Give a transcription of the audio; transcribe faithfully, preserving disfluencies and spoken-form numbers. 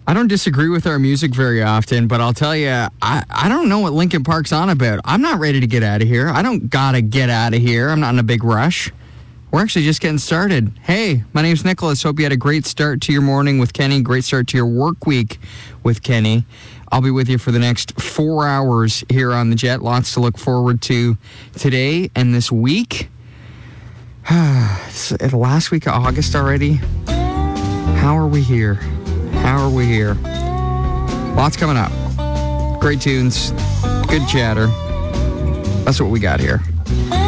I don't disagree with our music very often, but I'll tell you, I, I don't know what Linkin Park's on about. I'm not ready to get out of here. I don't gotta get out of here. I'm not in a big rush. We're actually just getting started. Hey, my name's Nicholas. Hope you had a great start to your morning with Kenny. Great start to your work week with Kenny. I'll be with you for the next four hours here on The Jet. Lots to look forward to today and this week. It's the last week of August already. How are we here? How are we here? Lots coming up. Great tunes. Good chatter. That's what we got here.